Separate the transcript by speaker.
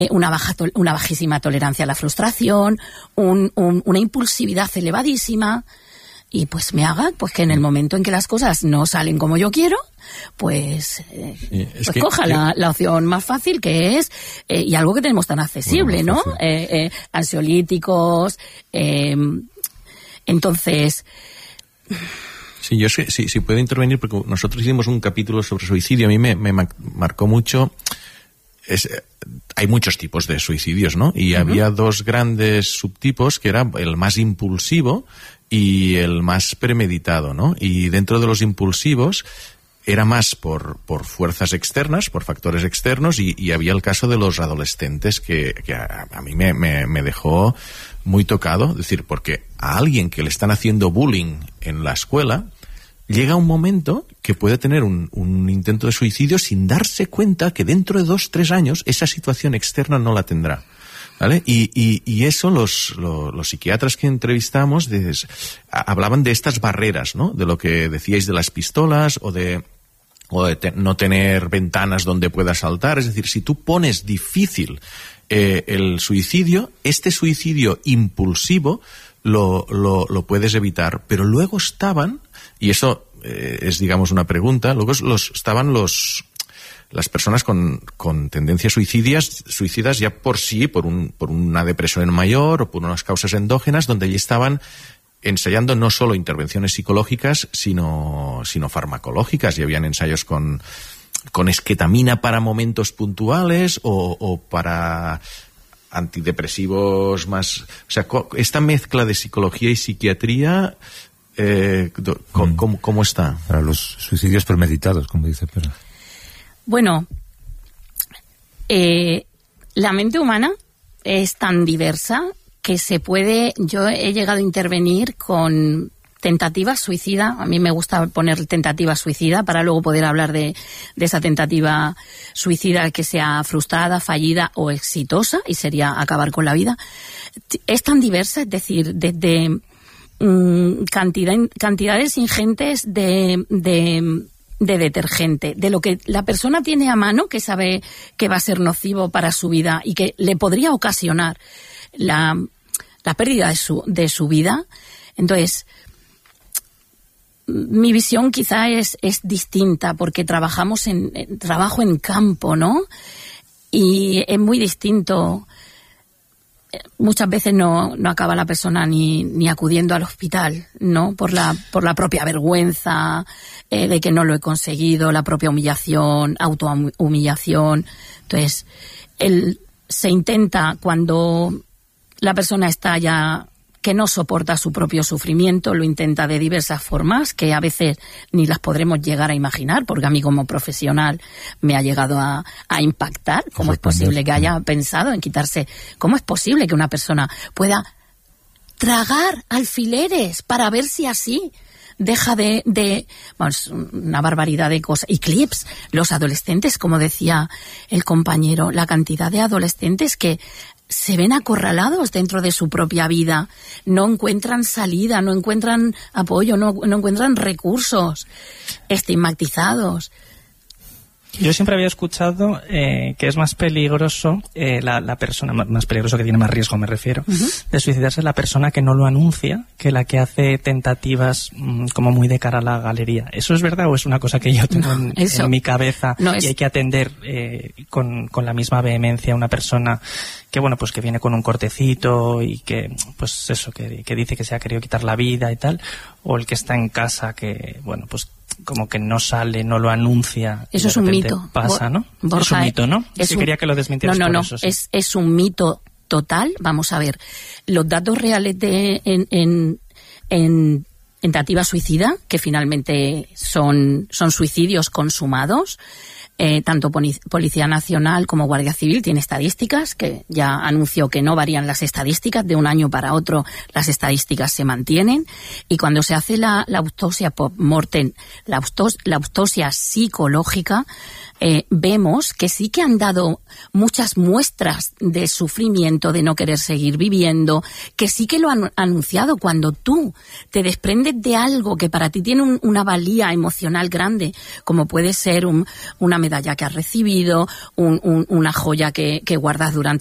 Speaker 1: una bajísima tolerancia a la frustración, una impulsividad elevadísima, y pues me haga pues que en el momento en que las cosas no salen como yo quiero, pues coja la opción más fácil, que es y algo que tenemos tan accesible, ¿no? Ansiolíticos, entonces.
Speaker 2: Sí, yo sí puedo intervenir, porque nosotros hicimos un capítulo sobre suicidio. A mí me marcó mucho. Hay muchos tipos de suicidios, ¿no? Y había dos grandes subtipos, que era el más impulsivo y el más premeditado, ¿no? Y dentro de los impulsivos era más por fuerzas externas, por factores externos, y había el caso de los adolescentes que a mí me dejó muy tocado. Es decir, porque a alguien que le están haciendo bullying en la escuela, llega un momento que puede tener un intento de suicidio sin darse cuenta que dentro de 2-3 años esa situación externa no la tendrá, ¿vale? Y eso los psiquiatras que entrevistamos hablaban de estas barreras, ¿no? De lo que decíais de las pistolas o de no tener ventanas donde pueda saltar. Es decir, si tú pones difícil el suicidio, este suicidio impulsivo lo puedes evitar. Pero luego estaban, y eso es, digamos, una pregunta, luego estaban las personas con tendencias suicidas ya por sí, por una depresión mayor o por unas causas endógenas, donde ya estaban ensayando no solo intervenciones psicológicas, sino farmacológicas. Y habían ensayos con esketamina para momentos puntuales o para antidepresivos más. O sea, esta mezcla de psicología y psiquiatría, ¿cómo está?
Speaker 3: Para los suicidios premeditados, como dice Pera.
Speaker 1: Bueno, la mente humana es tan diversa que yo he llegado a intervenir con tentativa suicida. A mí me gusta poner tentativa suicida para luego poder hablar de esa tentativa suicida que sea frustrada, fallida o exitosa, y sería acabar con la vida. Es tan diversa, es decir, desde cantidades ingentes de detergente, de lo que la persona tiene a mano, que sabe que va a ser nocivo para su vida y que le podría ocasionar la pérdida de su vida. Entonces, mi visión quizá es distinta, porque trabajo en campo, ¿no? Y es muy distinto. Muchas veces no acaba la persona ni acudiendo al hospital, ¿no? Por la propia vergüenza de que no lo he conseguido, la propia humillación, autohumillación. Entonces, se intenta, cuando la persona está ya que no soporta su propio sufrimiento, lo intenta de diversas formas que a veces ni las podremos llegar a imaginar, porque a mí como profesional me ha llegado a impactar. ¿Cómo es posible que haya pensado en quitarse? ¿Cómo es posible que una persona pueda tragar alfileres para ver si así deja vamos, una barbaridad de cosas? Y clips, los adolescentes, como decía el compañero, la cantidad de adolescentes que se ven acorralados dentro de su propia vida, no encuentran salida, no encuentran apoyo, no encuentran recursos, estigmatizados.
Speaker 4: Yo siempre había escuchado que es más peligroso la persona, más peligroso, que tiene más riesgo, me refiero, de suicidarse, la persona que no lo anuncia, que la que hace tentativas como muy de cara a la galería. ¿Eso es verdad o es una cosa que yo tengo en mi cabeza y hay que atender con la misma vehemencia a una persona que, bueno, pues que viene con un cortecito y que, pues eso, que dice que se ha querido quitar la vida y tal, o el que está en casa que, bueno, pues como que no sale, no lo anuncia?
Speaker 1: Eso es un mito.
Speaker 4: Pasa, ¿no?
Speaker 1: Borja,
Speaker 4: es un mito, ¿no? Quería que lo desmintieras.
Speaker 1: No,
Speaker 4: eso, sí.
Speaker 1: Es un mito total. Vamos a ver, los datos reales en tentativa suicida, que finalmente son suicidios consumados. Tanto Policía Nacional como Guardia Civil tiene estadísticas, que ya anunció que no varían las estadísticas, de un año para otro las estadísticas se mantienen, y cuando se hace la autopsia post-mortem, la autopsia psicológica, vemos que sí que han dado muchas muestras de sufrimiento, de no querer seguir viviendo, que sí que lo han anunciado. Cuando tú te desprendes de algo que para ti tiene una valía emocional grande, como puede ser una medalla medalla que has recibido, una joya que guardas durante